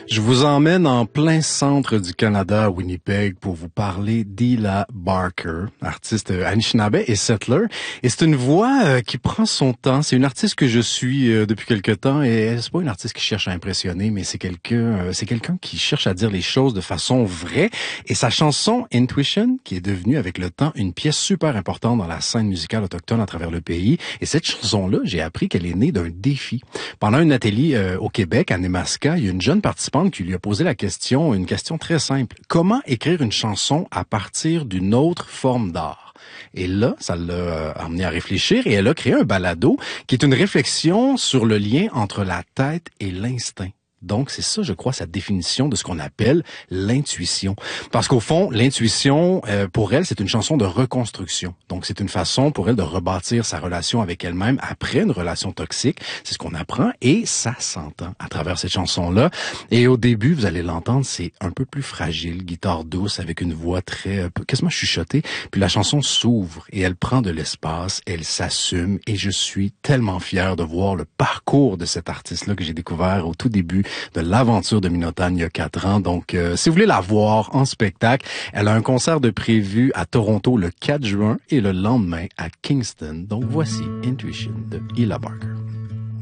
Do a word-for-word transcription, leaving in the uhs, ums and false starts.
Je vous emmène en plein centre du Canada, à Winnipeg, pour vous parler d'Hila Barker, artiste Anishinaabe et settler. Et c'est une voix euh, qui prend son temps. C'est une artiste que je suis euh, depuis quelque temps, et c'est pas une artiste qui cherche à impressionner, mais c'est quelqu'un, euh, c'est quelqu'un qui cherche à dire les choses de façon vraie. Et sa chanson Intuition, qui est devenue avec le temps une pièce super importante dans la scène musicale autochtone à travers le pays. Et cette chanson-là, j'ai appris qu'elle est née d'un défi. Pendant un atelier euh, au Québec, à Nemaska, il y a une jeune participante qui lui a posé la question, une question très simple. Comment écrire une chanson à partir d'une autre forme d'art? Et là, ça l'a amené à réfléchir et elle a créé un balado qui est une réflexion sur le lien entre la tête et l'instinct. Donc, c'est ça, je crois, sa définition de ce qu'on appelle l'intuition. Parce qu'au fond, l'intuition, euh, pour elle, c'est une chanson de reconstruction. Donc, c'est une façon pour elle de rebâtir sa relation avec elle-même après une relation toxique. C'est ce qu'on apprend et ça s'entend à travers cette chanson-là. Et au début, vous allez l'entendre, c'est un peu plus fragile, guitare douce avec une voix très, euh, quasiment chuchotée. Puis la chanson s'ouvre et elle prend de l'espace, elle s'assume et je suis tellement fier de voir le parcours de cet artiste-là que j'ai découvert au tout début de l'aventure de Minotagne il y a quatre ans. Donc, euh, si vous voulez la voir en spectacle, elle a un concert de prévu à Toronto le quatre juin et le lendemain à Kingston. Donc, voici Intuition de Hila Barker.